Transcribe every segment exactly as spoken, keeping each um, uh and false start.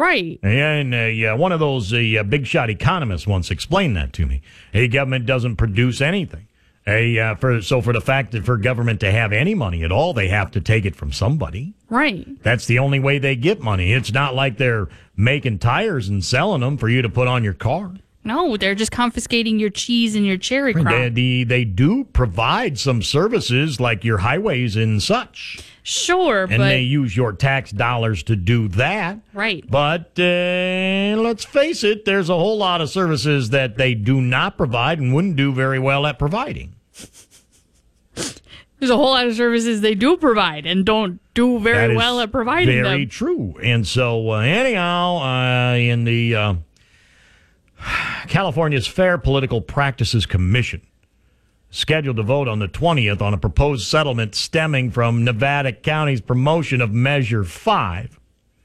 Right. And uh, yeah, one of those uh, big shot economists once explained that to me. A government doesn't produce anything. A, uh, for, so for the fact that for government to have any money at all, they have to take it from somebody. Right. That's the only way they get money. It's not like they're making tires and selling them for you to put on your car. No, they're just confiscating your cheese and your cherry crop. They, they, they do provide some services like your highways and such. Sure, and but... they use your tax dollars to do that. Right. But uh, let's face it, there's a whole lot of services that they do not provide and wouldn't do very well at providing. There's a whole lot of services they do provide and don't do very well at providing very them. Very true. And so, uh, anyhow, uh, in the uh, California's Fair Political Practices Commission, scheduled to vote on the twentieth on a proposed settlement stemming from Nevada County's promotion of Measure five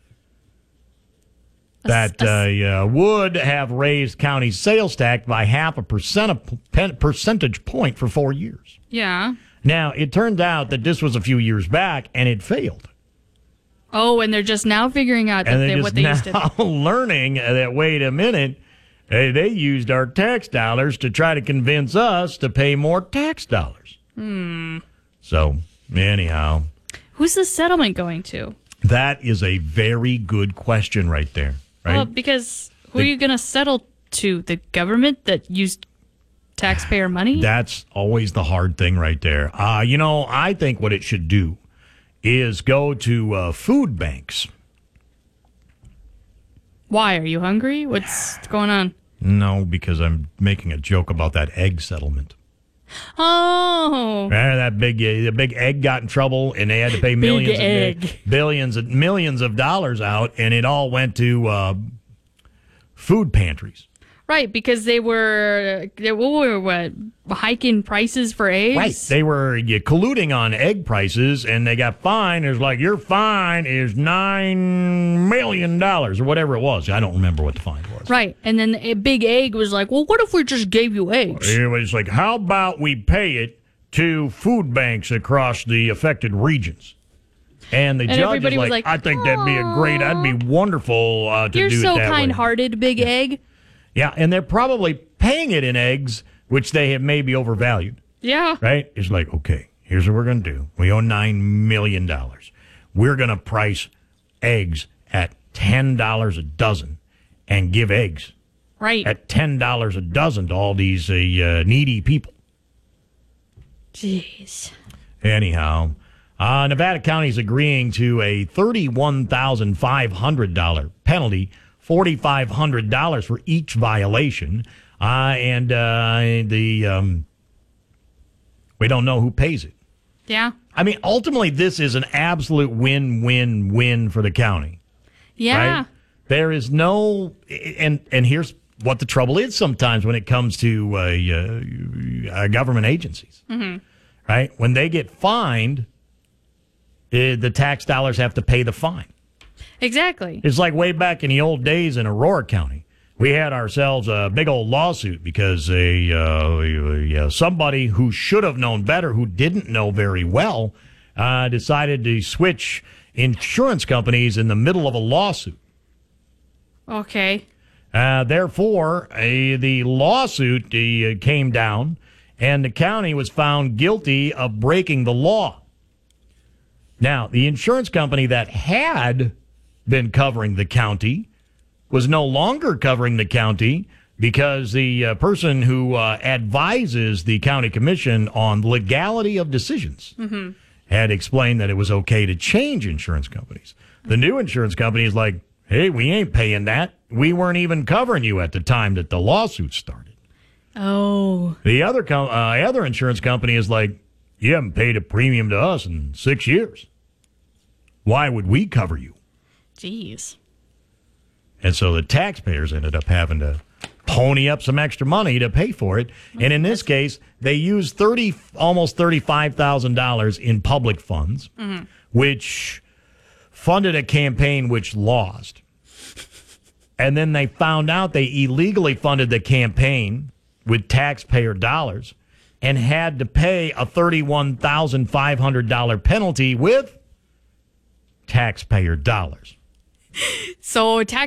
that uh, uh, would have raised county sales tax by half a percent of percentage point for four years. Yeah. Now, it turned out that this was a few years back, and it failed. Oh, and they're just now figuring out that and they, just what they now used to learning that, wait a minute, Hey, they used our tax dollars to try to convince us to pay more tax dollars. Hmm. So, anyhow. Who's the settlement going to? That is a very good question right there. Right? Well, because who the, are you going to settle to? The government that used taxpayer money? That's always the hard thing right there. Uh, you know, I think what it should do is go to uh, food banks. Why? Are you hungry? What's going on? No, because I'm making a joke about that egg settlement. Oh, Remember that big uh, the big egg got in trouble, and they had to pay millions, big egg. Of, billions, and millions of dollars out, and it all went to uh, food pantries. Right, because they were they were what hiking prices for eggs. Right, they were yeah, colluding on egg prices, and they got fined. It was like your fine is nine million dollars or whatever it was. I don't remember what the fine was. Right, and then a big egg was like, well, what if we just gave you eggs? It was like, how about we pay it to food banks across the affected regions? And the and judge was like, was like, I think that'd be a great, that'd be wonderful uh, to You're do so it that way. kind-hearted, big egg. Yeah, and they're probably paying it in eggs, which they have maybe overvalued. Yeah. Right? It's like, okay, here's what we're going to do. We owe nine million dollars. We're going to price eggs at ten dollars a dozen and give eggs right at ten dollars a dozen to all these uh, uh, needy people. Jeez. Anyhow, uh, Nevada County is agreeing to a thirty-one thousand five hundred dollars penalty, four thousand five hundred dollars for each violation, uh, and uh, the um, we don't know who pays it. Yeah. I mean, ultimately, this is an absolute win-win-win for the county. Yeah. Right? There is no, and and here's what the trouble is sometimes when it comes to uh, uh, government agencies. Mm-hmm. Right? When they get fined, uh, the tax dollars have to pay the fine. Exactly. It's like way back in the old days in Aurora County. We had ourselves a big old lawsuit because a uh, uh, somebody who should have known better, who didn't know very well, uh, decided to switch insurance companies in the middle of a lawsuit. Okay. Uh, therefore, uh, the lawsuit uh, came down, and the county was found guilty of breaking the law. Now, the insurance company that had been covering the county was no longer covering the county because the uh, person who uh, advises the county commission on legality of decisions mm-hmm. had explained that it was okay to change insurance companies. The new insurance company is like, hey, we ain't paying that. We weren't even covering you at the time that the lawsuit started. Oh. The other co- uh, other insurance company is like, you haven't paid a premium to us in six years. Why would we cover you? Jeez. And so the taxpayers ended up having to pony up some extra money to pay for it. And in this case, they used thirty, almost thirty-five thousand dollars in public funds, mm-hmm. which funded a campaign which lost. And then they found out they illegally funded the campaign with taxpayer dollars and had to pay a thirty-one thousand five hundred dollars penalty with taxpayer dollars. So tax